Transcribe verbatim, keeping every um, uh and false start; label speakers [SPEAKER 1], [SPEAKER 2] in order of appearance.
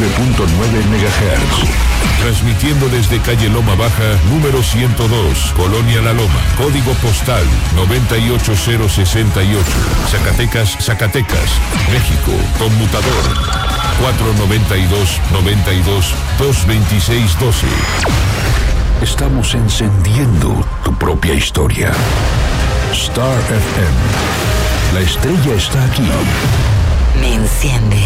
[SPEAKER 1] nueve punto nueve megahertz.
[SPEAKER 2] Transmitiendo desde calle Loma Baja, número ciento dos, Colonia La Loma, código postal noventa y ocho cero sesenta y ocho, Zacatecas, Zacatecas, México, conmutador cuatro noventa y dos, noventa y dos, dos veintiséis doce.
[SPEAKER 1] Estamos encendiendo tu propia historia. Star F M. La estrella está aquí.
[SPEAKER 3] Me enciende.